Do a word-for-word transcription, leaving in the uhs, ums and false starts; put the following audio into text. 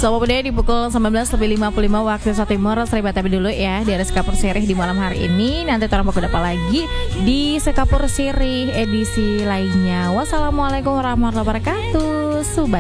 Sobat Budaya di pukul sembilan belas lebih lima puluh lima waktu Indonesia Timur. Seribat tapi dulu ya di Sekapur Sirih di malam hari ini. Nanti orang bakal dapat lagi di Sekapur Sirih edisi lainnya. Wassalamualaikum warahmatullahi wabarakatuh. Subhan